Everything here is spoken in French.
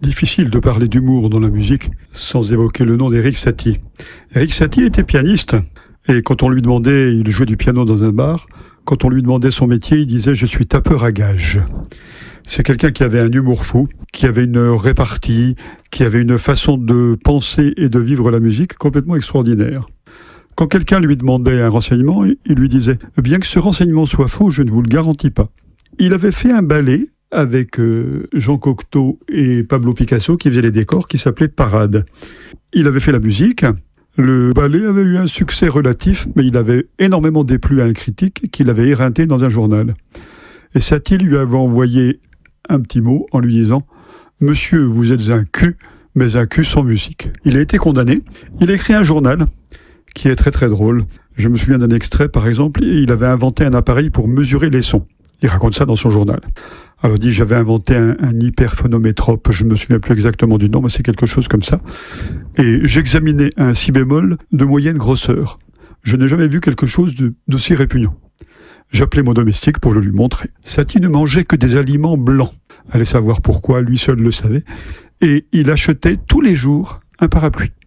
Difficile de parler d'humour dans la musique sans évoquer le nom d'Erik Satie. Erik Satie était pianiste et quand on lui demandait, il jouait du piano dans un bar, quand on lui demandait son métier, il disait « je suis tapeur à gages ». C'est quelqu'un qui avait un humour fou, qui avait une répartie, qui avait une façon de penser et de vivre la musique complètement extraordinaire. Quand quelqu'un lui demandait un renseignement, il lui disait « bien que ce renseignement soit faux, je ne vous le garantis pas ». Il avait fait un ballet avec Jean Cocteau et Pablo Picasso qui faisaient les décors, qui s'appelait Parade. Il avait fait la musique, le ballet avait eu un succès relatif, mais il avait énormément déplu à un critique qui l'avait éreinté dans un journal. Et Satie lui avait envoyé un petit mot en lui disant « Monsieur, vous êtes un cul, mais un cul sans musique ». Il a été condamné, il a écrit un journal qui est très très drôle. Je me souviens d'un extrait par exemple, il avait inventé un appareil pour mesurer les sons. Il raconte ça dans son journal. Alors il dit, j'avais inventé un hyperphonométrope, je ne me souviens plus exactement du nom, mais c'est quelque chose comme ça. Et j'examinais un si bémol de moyenne grosseur. Je n'ai jamais vu quelque chose d'aussi répugnant. J'appelais mon domestique pour le lui montrer. Satie ne mangeait que des aliments blancs. Allez savoir pourquoi, lui seul le savait. Et il achetait tous les jours un parapluie.